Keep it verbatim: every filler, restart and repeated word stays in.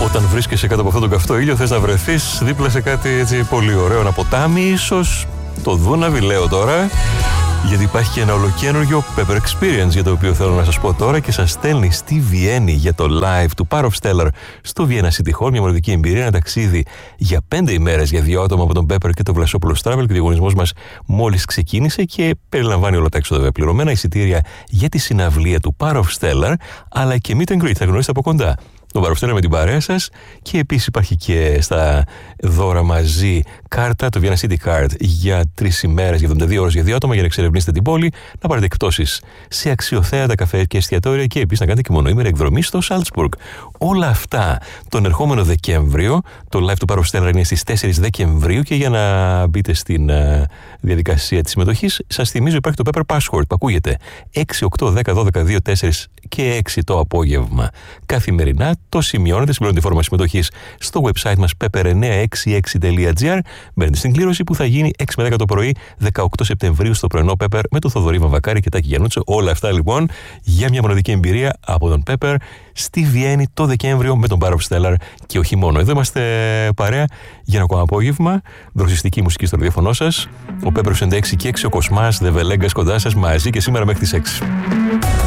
Όταν βρίσκεσαι κάτω από αυτόν τον καυτό ήλιο, θες να βρεθείς δίπλα σε κάτι έτσι πολύ ωραίο, ένα ποτάμι, ίσως το Δούναβι, λέω τώρα, γιατί υπάρχει και ένα ολοκένουργιο Pepper Experience για το οποίο θέλω να σας πω τώρα και σας στέλνει στη Βιέννη για το live του Power of Stellar στο Vienna City Hall, μια μοναδική εμπειρία, ένα ταξίδι για πέντε ημέρες για δύο άτομα από τον Pepper και το Βλασόπουλος Travel, και ο διαγωνισμός μας μόλις ξεκίνησε και περιλαμβάνει όλα τα έξοδα πληρωμένα, εισιτήρια για τη συναυλία του Power of Stellar, αλλά και meet and greet, θα γνωρίσετε από κοντά τον Power of Stellar με την παρέα σας, και επίσης υπάρχει και στα δώρα μαζί κάρτα, το Vienna City Card, για τρεις ημέρες, για εβδομήντα δύο ώρες για δύο άτομα, για να εξερευνήσετε την πόλη, να πάρετε εκπτώσεις σε αξιοθέατα καφέ και εστιατόρια και επίσης να κάνετε και μονοήμερη εκδρομή στο Salzburg. Όλα αυτά τον ερχόμενο Δεκέμβριο. Το live του Power of Stellar είναι στις τέσσερις Δεκεμβρίου, και για να μπείτε στην uh, διαδικασία της συμμετοχής, σας θυμίζω υπάρχει το Pepper Password που ακούγεται έξι, οκτώ, δέκα, δώδεκα, δύο, τέσσερα και έξι το απόγευμα καθημερινά. Το σημειώνετε, συμπληρώνετε φόρμα συμμετοχής στο website μας pepper εννιακόσια εξήντα έξι τελεία gr. Μπαίνετε στην κλήρωση που θα γίνει έξι με δέκα το πρωί, δεκαοκτώ Σεπτεμβρίου, στο πρωινό Pepper με τον Θοδωρή Βαμβακάρη και Τάκη Γιαννούτσο. Όλα αυτά λοιπόν για μια μοναδική εμπειρία από τον Pepper στη Βιέννη το Δεκέμβριο με τον Power of Stellar. Και όχι μόνο. Εδώ είμαστε παρέα για ένα ακόμα απόγευμα. Δροσιστική μουσική στο ραδιόφωνο σας. Ο Pepper εξήντα έξι και έξι, ο Κοσμάς, The Velegas κοντά σας μαζί και σήμερα μέχρι τις έξι.